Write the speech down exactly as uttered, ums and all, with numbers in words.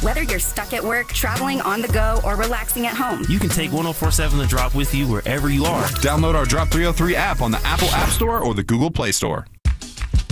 Whether you're stuck at work, traveling on the go, or relaxing at home, you can take one oh four seven The Drop with you wherever you are. Download our Drop three oh three app on the Apple App Store or the Google Play Store.